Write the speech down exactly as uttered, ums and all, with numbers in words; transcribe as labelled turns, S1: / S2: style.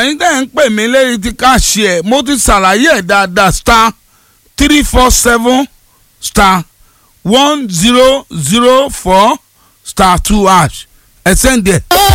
S1: ẹ̀yin tẹ́ ń pè mí lérí ti káàṣì ẹ̀ mo ti ṣàlàyé ẹ̀ dáadáa star three four seven star one zero zero four star two hash ẹ̀ sẹ́ndì ẹ̀.